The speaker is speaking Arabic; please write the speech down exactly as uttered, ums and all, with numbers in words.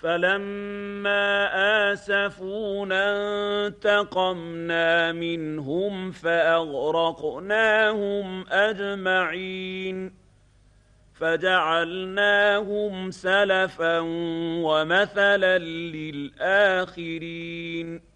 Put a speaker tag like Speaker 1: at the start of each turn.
Speaker 1: فَلَمَّا آسَفُونَا انتَقَمْنَا مِنْهُمْ فَأَغْرَقْنَاهُمْ أَجْمَعِينَ فَجَعَلْنَاهُمْ سَلَفًا وَمَثَلًا لِّلْآخِرِينَ